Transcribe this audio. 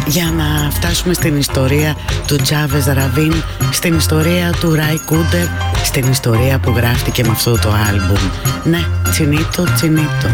για να φτάσουμε στην ιστορία του Τσάβες Ραβίν, στην ιστορία του Ράι Κούντερ, στην ιστορία που γράφτηκε με αυτό το άλμπουμ. Ναι, Τσινίτο, Τσινίτο.